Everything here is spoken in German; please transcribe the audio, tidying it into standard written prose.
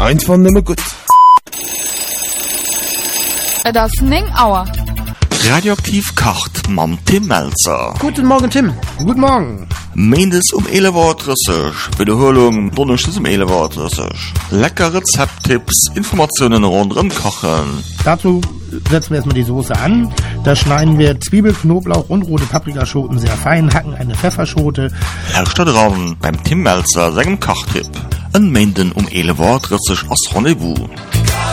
Einfach nimmer gut. Das ist 9 Uhr. Radioaktiv kocht mam Tim Melzer. Guten Morgen, Tim. Guten Morgen. Mendes 11:30 Wiederholung Donnerstags 11:30 Lecker Rezepttipps, Informationen rund um Kochen. Dazu setzen wir erstmal die Soße an. Da schneiden wir Zwiebel, Knoblauch und rote Paprikaschoten sehr fein, hacken eine Pfefferschote. Herrscht dran beim Tim Melzer seinem Kochtipp. Ein Menden 11:30 als Rendezvous.